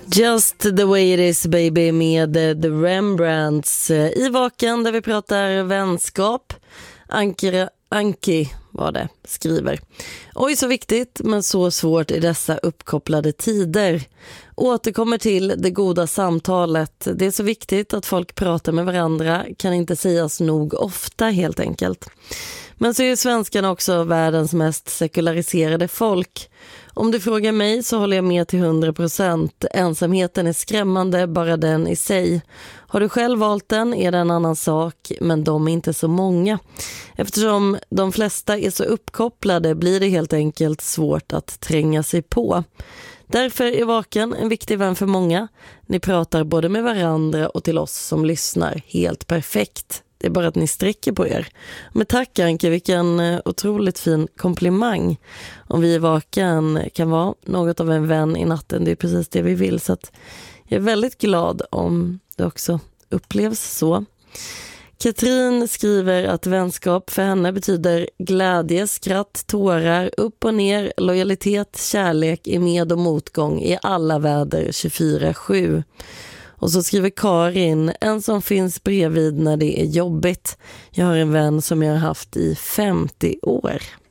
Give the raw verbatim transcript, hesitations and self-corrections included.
Just the way it is baby med The Rembrandts i Vaken där vi pratar vänskap. Anki, Anki var det, skriver. Oj, så viktigt men så svårt i dessa uppkopplade tider. Återkommer till det goda samtalet. Det är så viktigt att folk pratar med varandra, kan inte sägas nog ofta helt enkelt. Men så är svenskarna också världens mest sekulariserade folk. Om du frågar mig så håller jag med till hundra procent. Ensamheten är skrämmande, bara den i sig. Har du själv valt den är det en annan sak, men de är inte så många. Eftersom de flesta är så uppkopplade blir det helt enkelt svårt att tränga sig på. Därför är Vaken en viktig vän för många. Ni pratar både med varandra och till oss som lyssnar helt perfekt. Det är bara att ni sträcker på er. Men tack Anke, vilken otroligt fin komplimang. Om vi i Vaken kan vara något av en vän i natten, det är precis det vi vill. Så att jag är väldigt glad om det också upplevs så. Katrin skriver att vänskap för henne betyder glädje, skratt, tårar, upp och ner, lojalitet, kärlek i med- och motgång i alla väder tjugofyra sju. Och så skriver Karin, en som finns bredvid när det är jobbigt. Jag har en vän som jag har haft i femtio år.